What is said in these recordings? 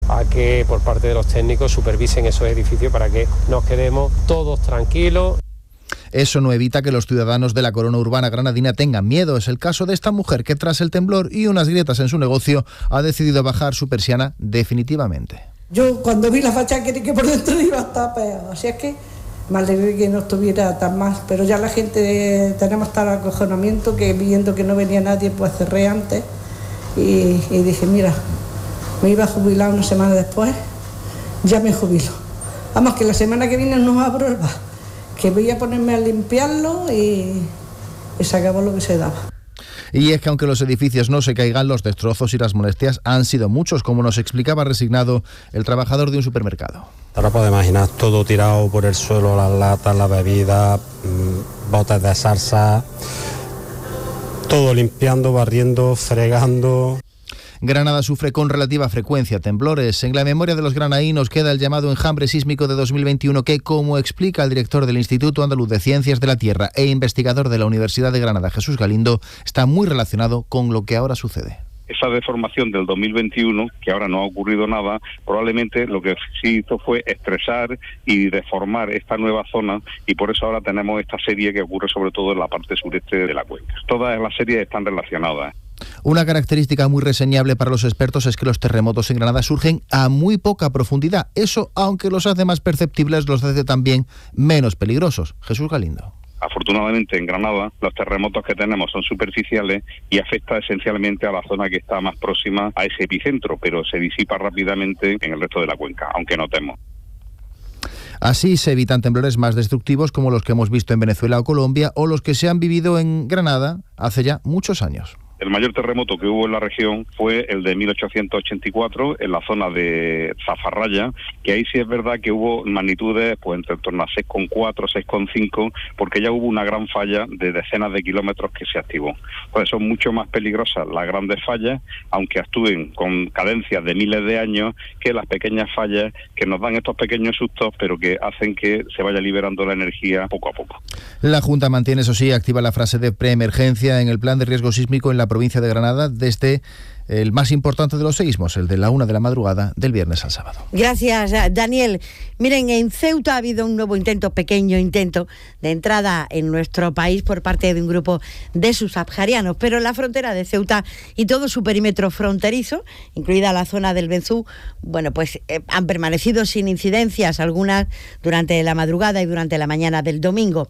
a que por parte de los técnicos supervisen esos edificios para que nos quedemos todos tranquilos. Eso no evita que los ciudadanos de la corona urbana granadina tengan miedo. Es el caso de esta mujer que tras el temblor y unas grietas en su negocio ha decidido bajar su persiana definitivamente. Yo cuando vi la fachada creí que por dentro iba a estar peor, así es que me alegré que no estuviera tan mal, pero ya la gente tenemos tal acojonamiento que viendo que no venía nadie pues cerré antes y dije mira, me iba a jubilar una semana después, ya me jubilo. Vamos, que la semana que viene no abro el bar, que voy a ponerme a limpiarlo y se acabó lo que se daba. Y es que aunque los edificios no se caigan, los destrozos y las molestias han sido muchos, como nos explicaba resignado el trabajador de un supermercado. Ahora puedes imaginar todo tirado por el suelo, las latas, las bebidas, botes de salsa, todo limpiando, barriendo, fregando. Granada sufre con relativa frecuencia temblores. En la memoria de los granaínos queda el llamado enjambre sísmico de 2021 que, como explica el director del Instituto Andaluz de Ciencias de la Tierra e investigador de la Universidad de Granada, Jesús Galindo, está muy relacionado con lo que ahora sucede. Esa deformación del 2021, que ahora no ha ocurrido nada, probablemente lo que sí hizo fue estresar y deformar esta nueva zona y por eso ahora tenemos esta serie que ocurre sobre todo en la parte sureste de la cuenca. Todas las series están relacionadas. Una característica muy reseñable para los expertos es que los terremotos en Granada surgen a muy poca profundidad. Eso, aunque los hace más perceptibles, los hace también menos peligrosos. Jesús Galindo. Afortunadamente en Granada los terremotos que tenemos son superficiales y afecta esencialmente a la zona que está más próxima a ese epicentro, pero se disipa rápidamente en el resto de la cuenca, aunque notemos. Así se evitan temblores más destructivos como los que hemos visto en Venezuela o Colombia o los que se han vivido en Granada hace ya muchos años. El mayor terremoto que hubo en la región fue el de 1884 en la zona de Zafarraya, que ahí sí es verdad que hubo magnitudes pues entre en torno a 6,4, 6,5, porque ya hubo una gran falla de decenas de kilómetros que se activó. Pues son mucho más peligrosas las grandes fallas, aunque actúen con cadencias de miles de años, que las pequeñas fallas que nos dan estos pequeños sustos, pero que hacen que se vaya liberando la energía poco a poco. La Junta mantiene, eso sí, activa la fase de preemergencia en el plan de riesgo sísmico en la provincia de Granada desde el más importante de los seísmos, el de la 1 de la madrugada del viernes al sábado. Gracias, Daniel. Miren, en Ceuta ha habido un nuevo pequeño intento de entrada en nuestro país por parte de un grupo de subsaharianos, pero en la frontera de Ceuta y todo su perímetro fronterizo, incluida la zona del Benzú, han permanecido sin incidencias algunas durante la madrugada y durante la mañana del domingo.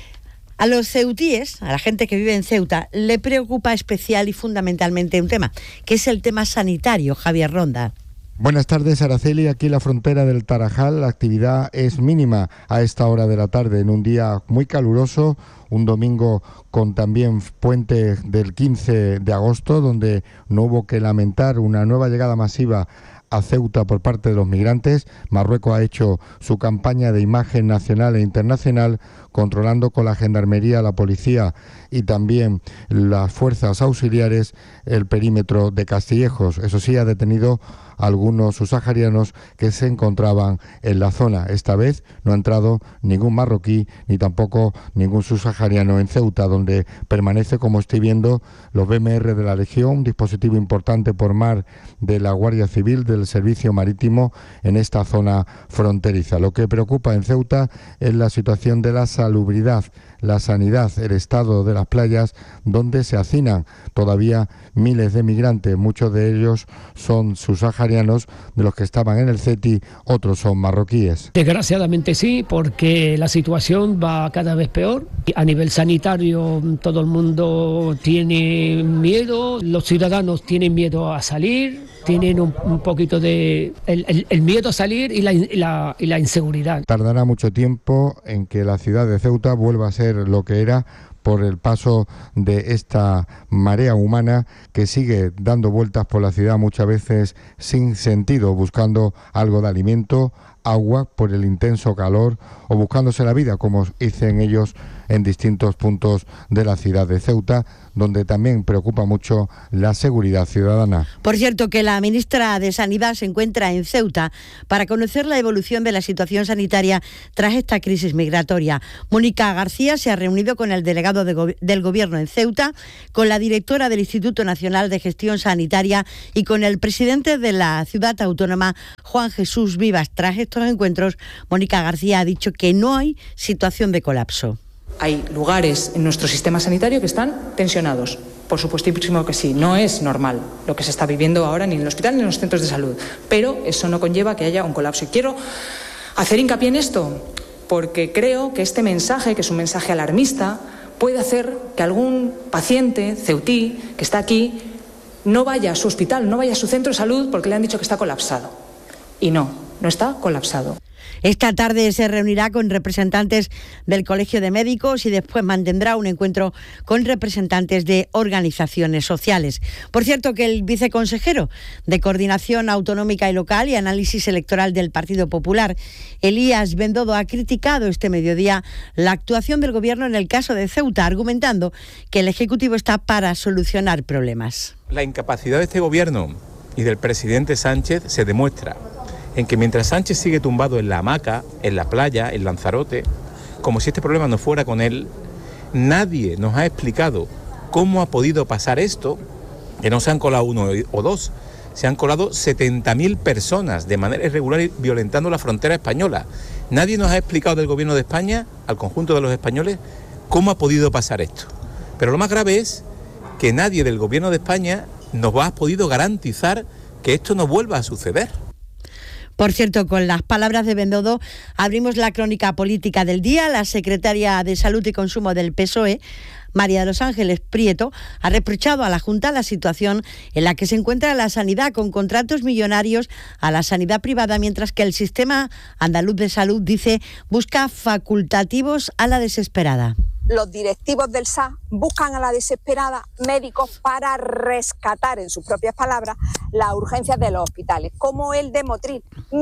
A los ceutíes, a la gente que vive en Ceuta, le preocupa especial y fundamentalmente un tema, que es el tema sanitario. Javier Ronda. Buenas tardes, Araceli. Aquí en la frontera del Tarajal la actividad es mínima a esta hora de la tarde, en un día muy caluroso, un domingo con también puente del 15 de agosto, donde no hubo que lamentar una nueva llegada masiva a Ceuta por parte de los migrantes. Marruecos ha hecho su campaña de imagen nacional e internacional, controlando con la gendarmería, la policía y también las fuerzas auxiliares el perímetro de Castillejos. Eso sí, ha detenido a algunos subsaharianos que se encontraban en la zona. Esta vez no ha entrado ningún marroquí ni tampoco ningún subsahariano en Ceuta, donde permanece, como estoy viendo, los BMR de la Legión, un dispositivo importante por mar de la Guardia Civil, del Servicio Marítimo en esta zona fronteriza. Lo que preocupa en Ceuta es la situación de la salubridad, la sanidad, el estado de las playas, donde se hacinan todavía miles de migrantes. Muchos de ellos son subsaharianos, de los que estaban en el CETI, otros son marroquíes. Desgraciadamente sí, porque la situación va cada vez peor. A nivel sanitario todo el mundo tiene miedo, los ciudadanos tienen miedo a salir, tienen un poquito de el miedo a salir y la inseguridad. Tardará mucho tiempo en que la ciudad de Ceuta vuelva a ser lo que era, por el paso de esta marea humana que sigue dando vueltas por la ciudad, muchas veces sin sentido, buscando algo de alimento, agua por el intenso calor o buscándose la vida, como dicen ellos en distintos puntos de la ciudad de Ceuta, donde también preocupa mucho la seguridad ciudadana. Por cierto, que la ministra de Sanidad se encuentra en Ceuta para conocer la evolución de la situación sanitaria tras esta crisis migratoria. Mónica García se ha reunido con el delegado del Gobierno en Ceuta, con la directora del Instituto Nacional de Gestión Sanitaria y con el presidente de la ciudad autónoma, Juan Jesús Vivas. Tras estos encuentros, Mónica García ha dicho que no hay situación de colapso. Hay lugares en nuestro sistema sanitario que están tensionados. Por supuestísimo que sí, no es normal lo que se está viviendo ahora ni en el hospital ni en los centros de salud, pero eso no conlleva que haya un colapso. Y quiero hacer hincapié en esto porque creo que este mensaje, que es un mensaje alarmista, puede hacer que algún paciente ceutí que está aquí no vaya a su hospital, no vaya a su centro de salud porque le han dicho que está colapsado. Y no está colapsado. Esta tarde se reunirá con representantes del Colegio de Médicos y después mantendrá un encuentro con representantes de organizaciones sociales. Por cierto, que el viceconsejero de Coordinación Autonómica y Local y Análisis Electoral del Partido Popular, Elías Bendodo, ha criticado este mediodía la actuación del Gobierno en el caso de Ceuta, argumentando que el Ejecutivo está para solucionar problemas. La incapacidad de este Gobierno y del presidente Sánchez se demuestra en que mientras Sánchez sigue tumbado en la hamaca, en la playa, en Lanzarote, como si este problema no fuera con él, nadie nos ha explicado cómo ha podido pasar esto, que no se han colado uno o dos, se han colado 70.000 personas de manera irregular y violentando la frontera española. Nadie nos ha explicado del Gobierno de España, al conjunto de los españoles, cómo ha podido pasar esto. Pero lo más grave es que nadie del Gobierno de España nos ha podido garantizar que esto no vuelva a suceder. Por cierto, con las palabras de Bendodo abrimos la crónica política del día. La secretaria de Salud y Consumo del PSOE, María de los Ángeles Prieto, ha reprochado a la Junta la situación en la que se encuentra la sanidad, con contratos millonarios a la sanidad privada, mientras que el sistema andaluz de salud, dice, busca facultativos a la desesperada. Los directivos del SAS buscan a la desesperada médicos para rescatar, en sus propias palabras, las urgencias de los hospitales, como el de Motril.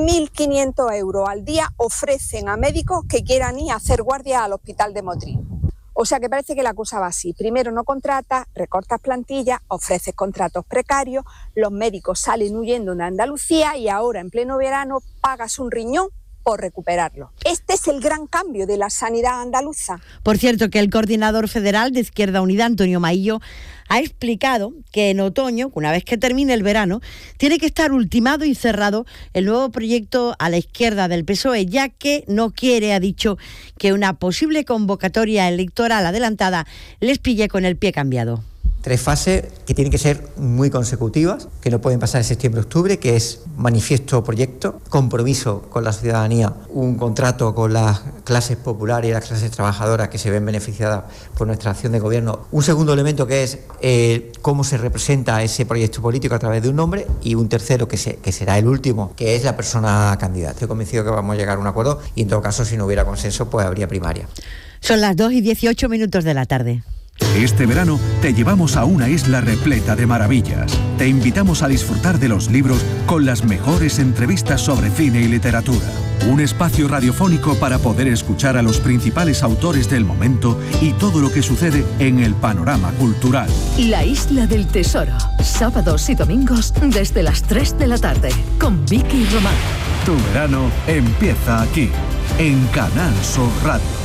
1.500 euros al día ofrecen a médicos que quieran ir a hacer guardia al hospital de Motril. O sea que parece que la cosa va así. Primero no contratas, recortas plantillas, ofreces contratos precarios, los médicos salen huyendo de Andalucía y ahora en pleno verano pagas un riñón por recuperarlo. Este es el gran cambio de la sanidad andaluza. Por cierto, que el coordinador federal de Izquierda Unida, Antonio Maillo, ha explicado que en otoño, una vez que termine el verano, tiene que estar ultimado y cerrado el nuevo proyecto a la izquierda del PSOE, ya que no quiere, ha dicho, que una posible convocatoria electoral adelantada les pille con el pie cambiado. 3 fases que tienen que ser muy consecutivas, que no pueden pasar en septiembre-octubre, que es manifiesto proyecto, compromiso con la ciudadanía, un contrato con las clases populares y las clases trabajadoras que se ven beneficiadas por nuestra acción de gobierno. Un segundo elemento que es cómo se representa ese proyecto político a través de un nombre, y un tercero que será el último, que es la persona candidata. Estoy convencido que vamos a llegar a un acuerdo y en todo caso, si no hubiera consenso, pues habría primaria. Son las 2:18 de la tarde. Este verano te llevamos a una isla repleta de maravillas. Te invitamos a disfrutar de los libros con las mejores entrevistas sobre cine y literatura. Un espacio radiofónico para poder escuchar a los principales autores del momento y todo lo que sucede en el panorama cultural. La Isla del Tesoro, sábados y domingos desde las 3 de la tarde, con Vicky Román. Tu verano empieza aquí, en Canal Sur Radio.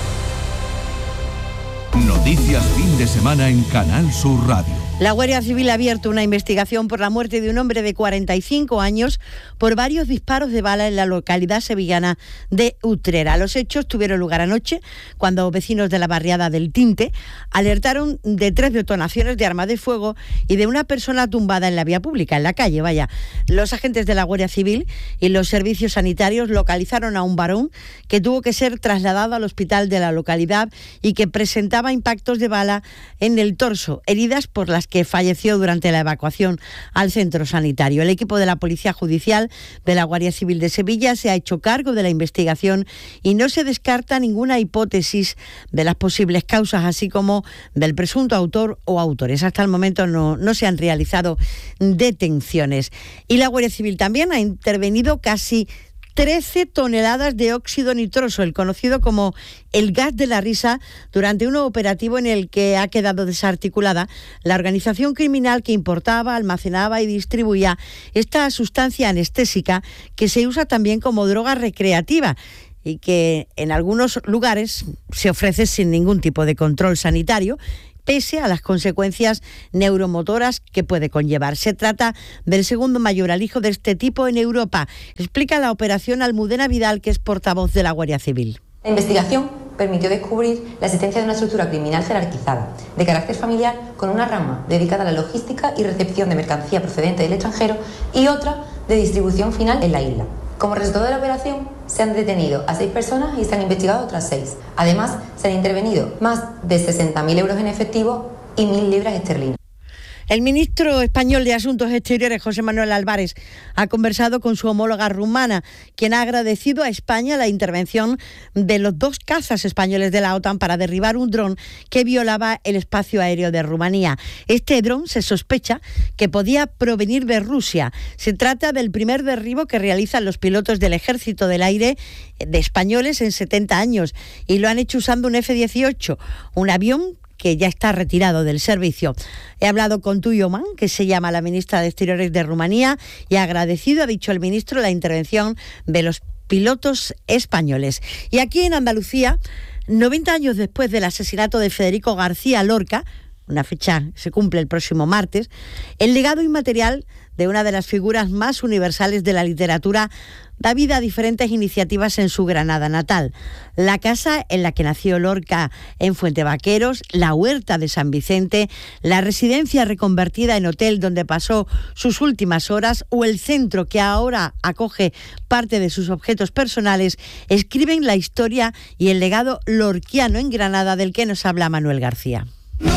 Noticias fin de semana en Canal Sur Radio. La Guardia Civil ha abierto una investigación por la muerte de un hombre de 45 años por varios disparos de bala en la localidad sevillana de Utrera. Los hechos tuvieron lugar anoche, cuando vecinos de la barriada del Tinte alertaron de 3 detonaciones de arma de fuego y de una persona tumbada en la vía pública, en la calle, vaya. Los agentes de la Guardia Civil y los servicios sanitarios localizaron a un varón que tuvo que ser trasladado al hospital de la localidad y que presentaba impactos de bala en el torso, heridas por las que falleció durante la evacuación al centro sanitario. El equipo de la Policía Judicial de la Guardia Civil de Sevilla se ha hecho cargo de la investigación y no se descarta ninguna hipótesis de las posibles causas, así como del presunto autor o autores. Hasta el momento no se han realizado detenciones. Y la Guardia Civil también ha intervenido casi 13 toneladas de óxido nitroso, el conocido como el gas de la risa, durante un operativo en el que ha quedado desarticulada la organización criminal que importaba, almacenaba y distribuía esta sustancia anestésica que se usa también como droga recreativa y que en algunos lugares se ofrece sin ningún tipo de control sanitario, pese a las consecuencias neuromotoras que puede conllevar. Se trata del segundo mayor alijo de este tipo en Europa, explica la operación Almudena Vidal, que es portavoz de la Guardia Civil. La investigación permitió descubrir la existencia de una estructura criminal jerarquizada, de carácter familiar, con una rama dedicada a la logística y recepción de mercancía procedente del extranjero y otra de distribución final en la isla. Como resultado de la operación, se han detenido a 6 personas y se han investigado otras 6. Además, se han intervenido más de 60.000 euros en efectivo y 1.000 libras esterlinas. El ministro español de Asuntos Exteriores, José Manuel Álvarez, ha conversado con su homóloga rumana, quien ha agradecido a España la intervención de los 2 cazas españoles de la OTAN para derribar un dron que violaba el espacio aéreo de Rumanía. Este dron se sospecha que podía provenir de Rusia. Se trata del primer derribo que realizan los pilotos del Ejército del Aire de españoles en 70 años, y lo han hecho usando un F-18, un avión que ya está retirado del servicio. He hablado con Tuyo Man, que se llama la ministra de Exteriores de Rumanía, y ha agradecido, ha dicho el ministro, la intervención de los pilotos españoles. Y aquí en Andalucía, 90 años después del asesinato de Federico García Lorca, una fecha que se cumple el próximo martes, el legado inmaterial de una de las figuras más universales de la literatura da vida a diferentes iniciativas en su Granada natal. La casa en la que nació Lorca en Fuentevaqueros, la huerta de San Vicente, la residencia reconvertida en hotel donde pasó sus últimas horas, o el centro que ahora acoge parte de sus objetos personales, escriben la historia y el legado lorquiano en Granada, del que nos habla Manuel García.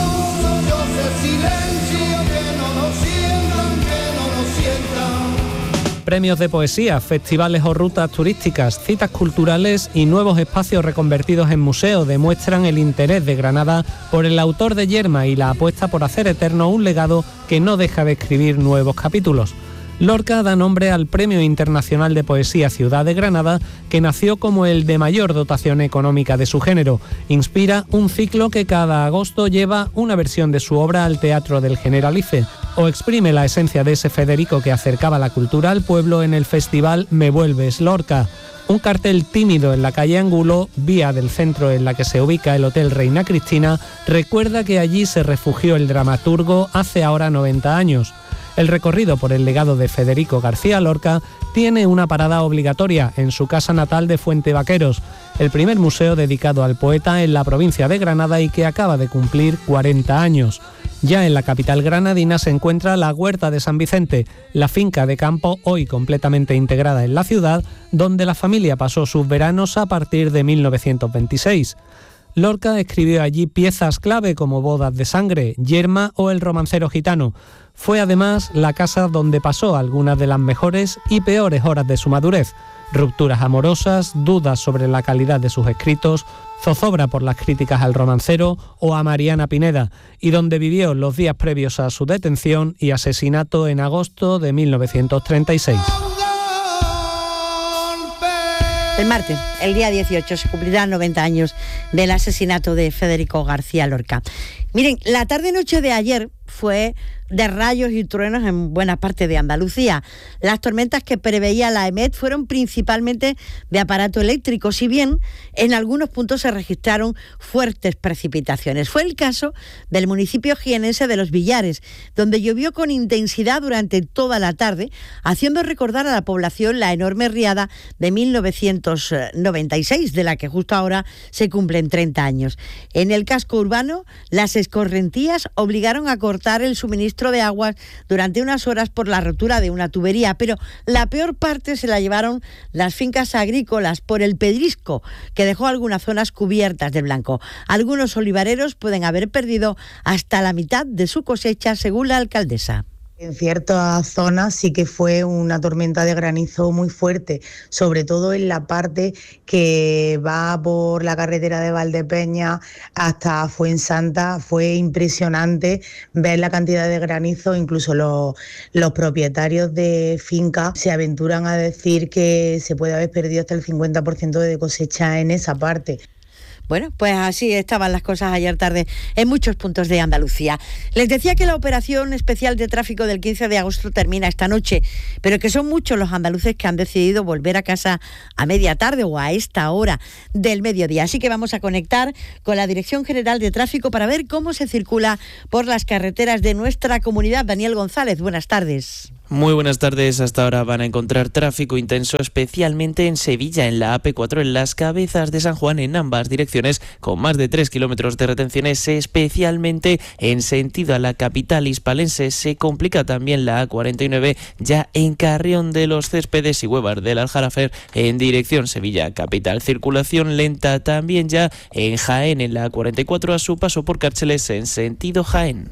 Premios de poesía, festivales o rutas turísticas, citas culturales y nuevos espacios reconvertidos en museos demuestran el interés de Granada por el autor de Yerma y la apuesta por hacer eterno un legado que no deja de escribir nuevos capítulos. Lorca da nombre al Premio Internacional de Poesía Ciudad de Granada, que nació como el de mayor dotación económica de su género. Inspira un ciclo que cada agosto lleva una versión de su obra al Teatro del Generalife, o exprime la esencia de ese Federico que acercaba la cultura al pueblo en el festival Me Vuelves Lorca. Un cartel tímido en la calle Angulo, vía del centro en la que se ubica el Hotel Reina Cristina, recuerda que allí se refugió el dramaturgo hace ahora 90 años. El recorrido por el legado de Federico García Lorca tiene una parada obligatoria en su casa natal de Fuentevaqueros, el primer museo dedicado al poeta en la provincia de Granada y que acaba de cumplir 40 años. Ya en la capital granadina se encuentra la Huerta de San Vicente, la finca de campo hoy completamente integrada en la ciudad, donde la familia pasó sus veranos a partir de 1926. Lorca escribió allí piezas clave como Bodas de Sangre, Yerma o El Romancero Gitano. Fue además la casa donde pasó algunas de las mejores y peores horas de su madurez. Rupturas amorosas, dudas sobre la calidad de sus escritos, zozobra por las críticas al romancero o a Mariana Pineda, y donde vivió los días previos a su detención y asesinato en agosto de 1936. El martes, el día 18, se cumplirán 90 años del asesinato de Federico García Lorca. Miren, la tarde-noche de ayer fue de rayos y truenos en buena parte de Andalucía. Las tormentas que preveía la EMET fueron principalmente de aparato eléctrico, si bien en algunos puntos se registraron fuertes precipitaciones. Fue el caso del municipio jienense de Los Villares, donde llovió con intensidad durante toda la tarde, haciendo recordar a la población la enorme riada de 1996, de la que justo ahora se cumplen 30 años. En el casco urbano, las escorrentías obligaron a cortar el suministro de aguas durante unas horas por la rotura de una tubería, pero la peor parte se la llevaron las fincas agrícolas por el pedrisco, que dejó algunas zonas cubiertas de blanco. Algunos olivareros pueden haber perdido hasta la mitad de su cosecha, según la alcaldesa. En ciertas zonas sí que fue una tormenta de granizo muy fuerte, sobre todo en la parte que va por la carretera de Valdepeña hasta Fuensanta. Fue impresionante ver la cantidad de granizo. Incluso los propietarios de fincas se aventuran a decir que se puede haber perdido hasta el 50% de cosecha en esa parte. Bueno, pues así estaban las cosas ayer tarde en muchos puntos de Andalucía. Les decía que la operación especial de tráfico del 15 de agosto termina esta noche, pero que son muchos los andaluces que han decidido volver a casa a media tarde o a esta hora del mediodía. Así que vamos a conectar con la Dirección General de Tráfico para ver cómo se circula por las carreteras de nuestra comunidad. Daniel González, buenas tardes. Muy buenas tardes. Hasta ahora van a encontrar tráfico intenso, especialmente en Sevilla, en la AP4, en las Cabezas de San Juan, en ambas direcciones, con más de 3 kilómetros de retenciones, especialmente en sentido a la capital hispalense. Se complica también la A49, ya en Carrión de los Céspedes y Huevar del Aljarafer, en dirección Sevilla capital. Circulación lenta también ya en Jaén, en la A44, a su paso por Cárceles, en sentido Jaén.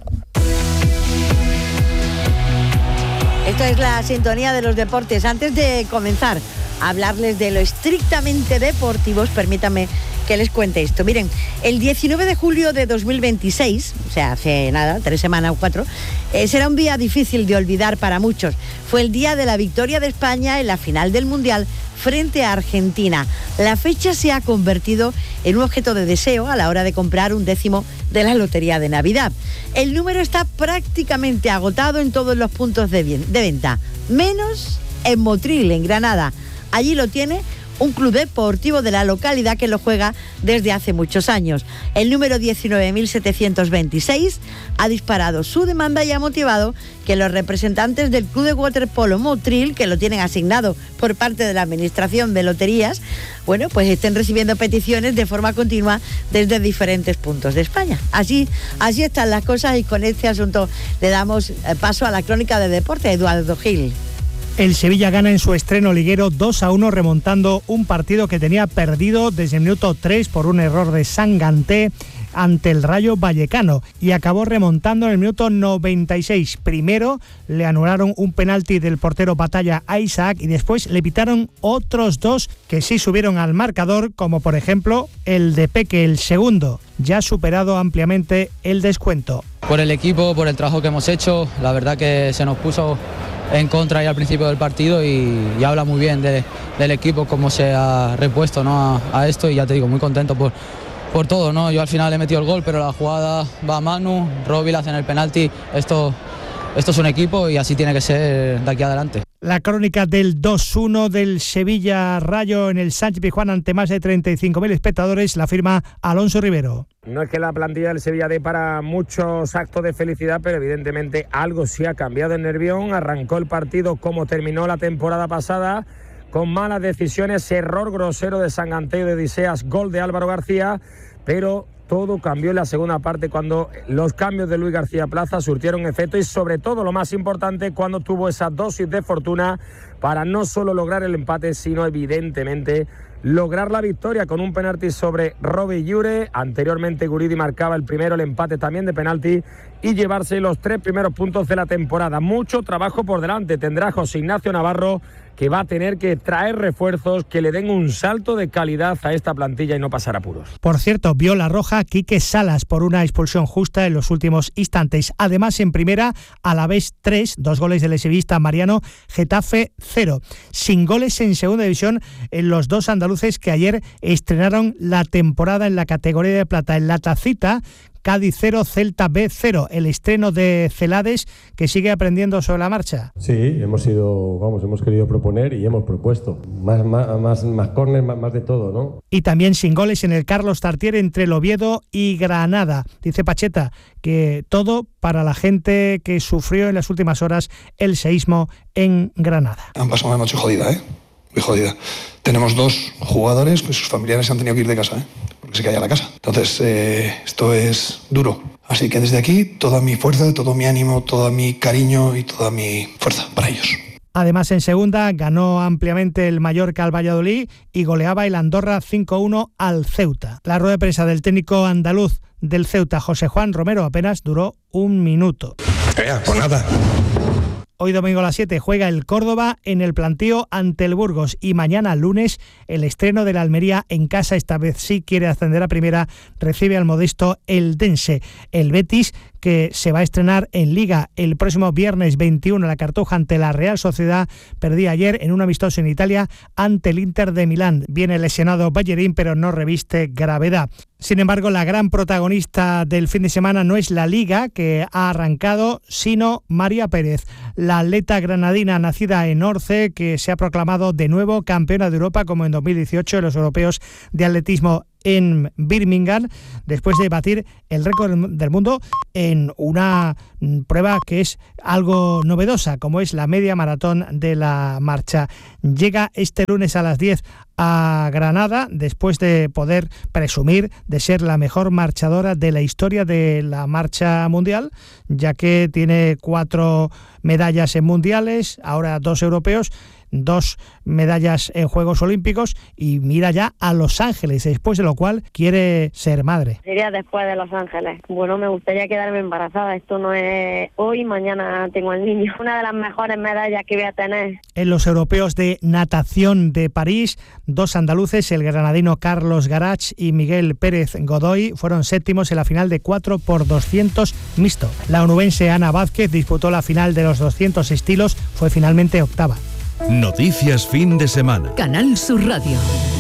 Esto es la sintonía de los deportes. Antes de comenzar a hablarles de lo estrictamente deportivos, permítanme que les cuente esto. Miren, el 19 de julio de 2026, o sea, hace nada, 3 semanas o 4, será un día difícil de olvidar para muchos. Fue el día de la victoria de España en la final del Mundial frente a Argentina. La fecha se ha convertido en un objeto de deseo a la hora de comprar un décimo de la lotería de Navidad. El número está prácticamente agotado en todos los puntos de venta, menos en Motril, en Granada. Allí lo tiene un club deportivo de la localidad que lo juega desde hace muchos años. El número 19.726 ha disparado su demanda y ha motivado que los representantes del Club de Waterpolo Motril, que lo tienen asignado por parte de la Administración de Loterías, bueno, pues estén recibiendo peticiones de forma continua desde diferentes puntos de España. Así están las cosas, y con este asunto le damos paso a la crónica de deporte, Eduardo Gil. El Sevilla gana en su estreno liguero 2-1, remontando un partido que tenía perdido desde el minuto 3 por un error de Sanganté ante el Rayo Vallecano, y acabó remontando en el minuto 96. Primero le anularon un penalti del portero Batalla a Isaac y después le pitaron otros 2 que sí subieron al marcador, como por ejemplo el de Peque, el segundo, ya superado ampliamente el descuento. Por el equipo, por el trabajo que hemos hecho, la verdad que se nos puso en contra ya al principio del partido, y habla muy bien del equipo, cómo se ha repuesto, ¿no?, a esto, y ya te digo, muy contento por todo, ¿no? Yo al final he metido el gol, pero la jugada va a Manu, Robbie le hacen el penalti. Esto es un equipo y así tiene que ser de aquí adelante. La crónica del 2-1 del Sevilla Rayo en el Sánchez-Pizjuán ante más de 35.000 espectadores la firma Alonso Rivero. No es que la plantilla del Sevilla dé para muchos actos de felicidad, pero evidentemente algo sí ha cambiado en Nervión. Arrancó el partido como terminó la temporada pasada, con malas decisiones, error grosero de Sanganté y de Odiseas, gol de Álvaro García, pero todo cambió en la segunda parte cuando los cambios de Luis García Plaza surtieron efecto, y sobre todo lo más importante, cuando tuvo esa dosis de fortuna para no solo lograr el empate, sino evidentemente lograr la victoria con un penalti sobre Robbie Llure. Anteriormente Guridi marcaba el primero, el empate también de penalti, y llevarse los 3 primeros puntos de la temporada. Mucho trabajo por delante tendrá José Ignacio Navarro, que va a tener que traer refuerzos que le den un salto de calidad a esta plantilla y no pasar apuros. Por cierto, vio la roja Quique Salas por una expulsión justa en los últimos instantes. Además, en primera, Alavés 3, 2 goles del sevillista Mariano, Getafe 0. Sin goles en segunda división en los 2 andaluces que ayer estrenaron la temporada en la categoría de plata. En la tacita, Cádiz 0, Celta B 0, el estreno de Celades, que sigue aprendiendo sobre la marcha. Sí, hemos querido proponer y hemos propuesto más córner, más de todo, ¿no? Y también sin goles en el Carlos Tartier entre el Oviedo y Granada. Dice Pacheta que todo para la gente que sufrió en las últimas horas el seísmo en Granada. Han pasado una noche jodida, muy jodida. Tenemos 2 jugadores que sus familiares han tenido que ir de casa, porque se caía la casa. Entonces, esto es duro. Así que desde aquí, toda mi fuerza, todo mi ánimo, todo mi cariño y toda mi fuerza para ellos. Además, en segunda, ganó ampliamente el Mallorca al Valladolid y goleaba el Andorra 5-1 al Ceuta. La rueda de prensa del técnico andaluz del Ceuta, José Juan Romero, apenas duró 1 minuto. Pues nada. Hoy domingo a las 7 juega el Córdoba en el Plantío ante el Burgos, y mañana lunes el estreno de la Almería en casa. Esta vez sí quiere ascender a primera, recibe al modesto Eldense. El Betis, que se va a estrenar en Liga el próximo viernes 21 la Cartuja ante la Real Sociedad. Perdía ayer en un amistoso en Italia ante el Inter de Milán. Viene lesionado Bellerín, pero no reviste gravedad. Sin embargo, la gran protagonista del fin de semana no es la Liga, que ha arrancado, sino María Pérez, la atleta granadina nacida en Orce, que se ha proclamado de nuevo campeona de Europa, como en 2018 en los europeos de atletismo en Birmingham, después de batir el récord del mundo en una prueba que es algo novedosa, como es la media maratón de la marcha. Llega este lunes a las 10 a Granada, después de poder presumir de ser la mejor marchadora de la historia de la marcha mundial, ya que tiene 4 medallas en mundiales, ahora 2 europeos, 2 medallas en Juegos Olímpicos, y mira ya a Los Ángeles, después de lo cual quiere ser madre. Sería después de Los Ángeles. Bueno, me gustaría quedarme embarazada. Esto no es hoy, mañana tengo al niño. Una de las mejores medallas que voy a tener. En los europeos de natación de París, 2 andaluces, el granadino Carlos Garach y Miguel Pérez Godoy, fueron séptimos en la final de 4x200 mixto. La onubense Ana Vázquez disputó la final de los 200 estilos, fue finalmente octava. Noticias fin de semana. Canal Sur Radio.